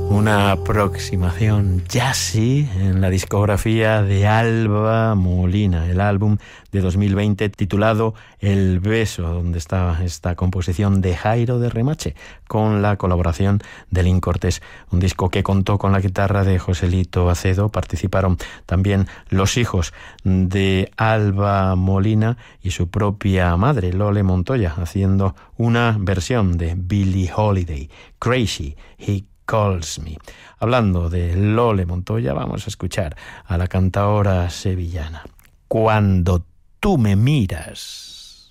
Una aproximación jazzy en la discografía de Alba Molina, el álbum de 2020 titulado El Beso, donde está esta composición de Jairo de Remache con la colaboración de Lin Cortés, un disco que contó con la guitarra de Joselito Acedo. Participaron también los hijos de Alba Molina y su propia madre, Lole Montoya, haciendo una versión de Billie Holiday, Crazy He Calls Me. Hablando de Lole Montoya, vamos a escuchar a la cantaora sevillana. Cuando tú me miras.